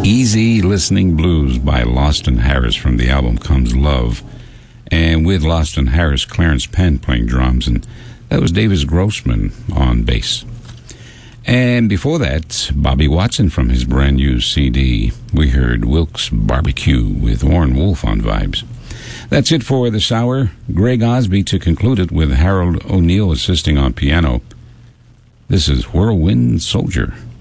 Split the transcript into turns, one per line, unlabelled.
Easy Listening Blues by Loston Harris from the album Comes Love. And with Loston Harris, Clarence Penn playing drums, and that was Davis Grossman on bass. And before that, Bobby Watson from his brand new CD. We heard Wilkes Barbecue with Warren Wolf on vibes. That's it for this hour. Greg Osby to conclude it with Harold O'Neill assisting on piano. This is Whirlwind Soldier.